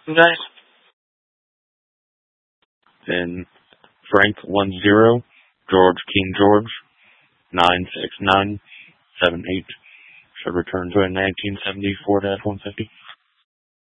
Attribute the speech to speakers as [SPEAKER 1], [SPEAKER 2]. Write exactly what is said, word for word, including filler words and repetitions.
[SPEAKER 1] Nice.
[SPEAKER 2] Then Frank one zero, George King George, nine six nine seven eight. Should return to a nineteen seventy Ford F one fifty.